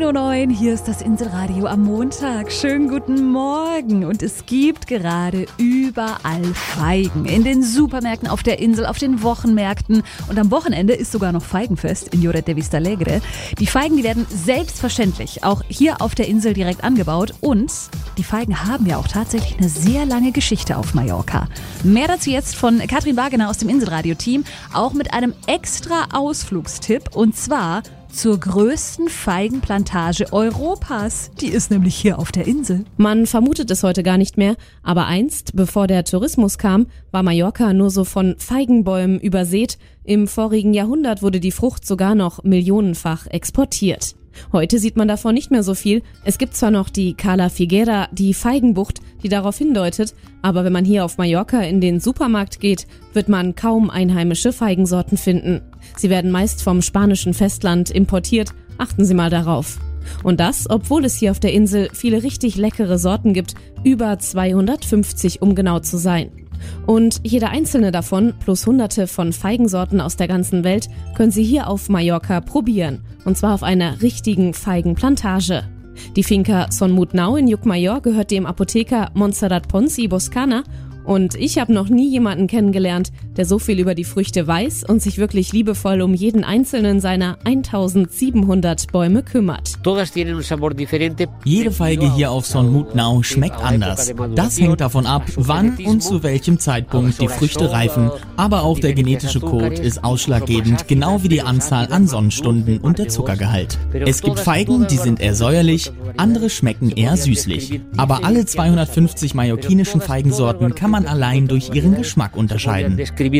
10:09 Uhr, hier ist das Inselradio am Montag. Schönen guten Morgen. Und es gibt gerade überall Feigen. In den Supermärkten auf der Insel, auf den Wochenmärkten. Und am Wochenende ist sogar noch Feigenfest in Lloret de Vistalegre. Die Feigen, die werden selbstverständlich auch hier auf der Insel direkt angebaut. Und die Feigen haben ja auch tatsächlich eine sehr lange Geschichte auf Mallorca. Mehr dazu jetzt von Katrin Wagener aus dem Inselradio-Team. Auch mit einem extra Ausflugstipp. Und zwar zur größten Feigenplantage Europas. Die ist nämlich hier auf der Insel. Man vermutet es heute gar nicht mehr, aber einst, bevor der Tourismus kam, war Mallorca nur so von Feigenbäumen übersät. Im vorigen Jahrhundert wurde die Frucht sogar noch millionenfach exportiert. Heute sieht man davon nicht mehr so viel. Es gibt zwar noch die Cala Figuera, die Feigenbucht, die darauf hindeutet, aber wenn man hier auf Mallorca in den Supermarkt geht, wird man kaum einheimische Feigensorten finden. Sie werden meist vom spanischen Festland importiert, achten Sie mal darauf. Und das, obwohl es hier auf der Insel viele richtig leckere Sorten gibt, über 250 um genau zu sein. Und jede einzelne davon, plus hunderte von Feigensorten aus der ganzen Welt, können Sie hier auf Mallorca probieren. Und zwar auf einer richtigen Feigenplantage. Die Finca Son Mutnau in Llucmajor gehört dem Apotheker Montserrat Pons y Boscana. Und ich habe noch nie jemanden kennengelernt, der so viel über die Früchte weiß und sich wirklich liebevoll um jeden einzelnen seiner 1700 Bäume kümmert. Jede Feige hier auf Son Mutnau schmeckt anders. Das hängt davon ab, wann und zu welchem Zeitpunkt die Früchte reifen. Aber auch der genetische Code ist ausschlaggebend, genau wie die Anzahl an Sonnenstunden und der Zuckergehalt. Es gibt Feigen, die sind eher säuerlich, andere schmecken eher süßlich. Aber alle 250 mallorquinischen Feigensorten kann man allein durch ihren Geschmack unterscheiden.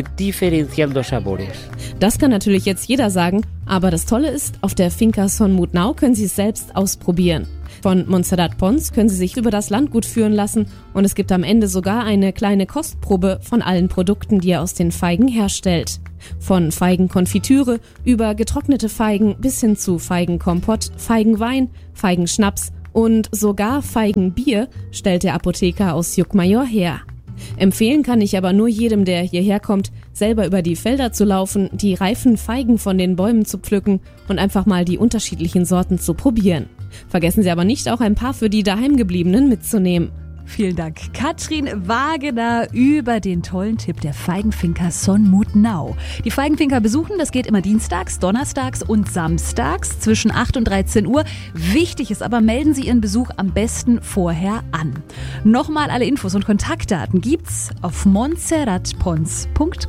Das kann natürlich jetzt jeder sagen, aber das Tolle ist, auf der Finca Son Mutnau können Sie es selbst ausprobieren. Von Montserrat Pons können Sie sich über das Landgut führen lassen und es gibt am Ende sogar eine kleine Kostprobe von allen Produkten, die er aus den Feigen herstellt. Von Feigenkonfitüre über getrocknete Feigen bis hin zu Feigenkompott, Feigenwein, Feigenschnaps und sogar Feigenbier stellt der Apotheker aus Llucmajor her. Empfehlen kann ich aber nur jedem, der hierher kommt, selber über die Felder zu laufen, die reifen Feigen von den Bäumen zu pflücken und einfach mal die unterschiedlichen Sorten zu probieren. Vergessen Sie aber nicht, auch ein paar für die Daheimgebliebenen mitzunehmen. Vielen Dank, Katrin Wagener, über den tollen Tipp der Feigenfinca Son Mutnau. Die Feigenfinca besuchen, das geht immer dienstags, donnerstags und samstags zwischen 8 und 13 Uhr. Wichtig ist aber, melden Sie Ihren Besuch am besten vorher an. Nochmal alle Infos und Kontaktdaten gibt's auf montserratpons.com.